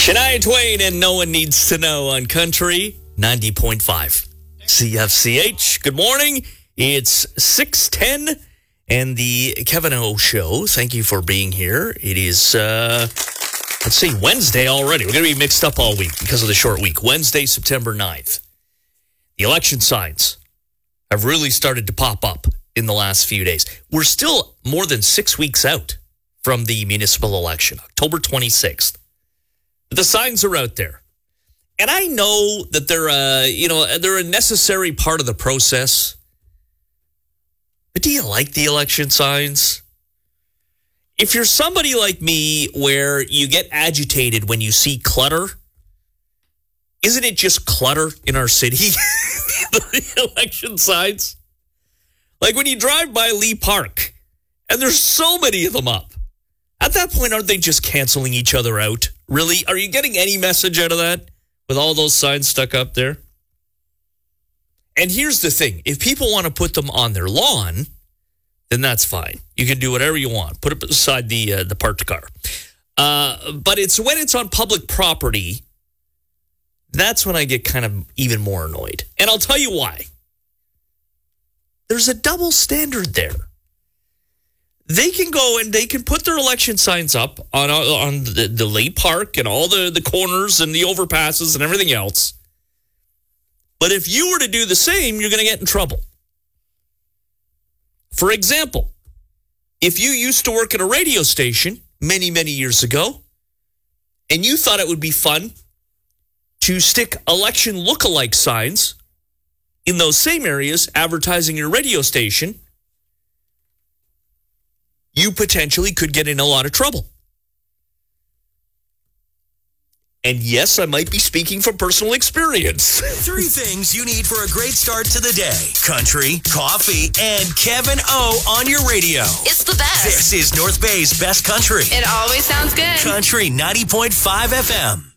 Shania Twain and No One Needs to Know on Country 90.5 CFCH. Good morning. It's 6:10 and the Kevin O Show. Thank you for being here. It is, Wednesday already. We're going to be mixed up all week because of the short week. Wednesday, September 9th. The election signs have really started to pop up in the last few days. We're still more than 6 weeks out from the municipal election, October 26th. The signs are out there. And I know that they're a necessary part of the process. But do you like the election signs? If you're somebody like me where you get agitated when you see clutter, isn't it just clutter in our city? The election signs. Like when you drive by Lee Park and there's so many of them up. At that point, aren't they just canceling each other out? Really? Are you getting any message out of that with all those signs stuck up there? And here's the thing. If people want to put them on their lawn, then that's fine. You can do whatever you want. Put it beside the parked car. But it's when it's on public property, that's when I get kind of even more annoyed. And I'll tell you why. There's a double standard there. They can go and they can put their election signs up on the Lee Park and all the corners and the overpasses and everything else. But if you were to do the same, you're going to get in trouble. For example, if you used to work at a radio station many, many years ago, and you thought it would be fun to stick election lookalike signs in those same areas advertising your radio station, you potentially could get in a lot of trouble. And yes, I might be speaking from personal experience. 3 things you need for a great start to the day. Country, coffee, and Kevin O on your radio. It's the best. This is North Bay's best country. It always sounds good. Country 90.5 FM.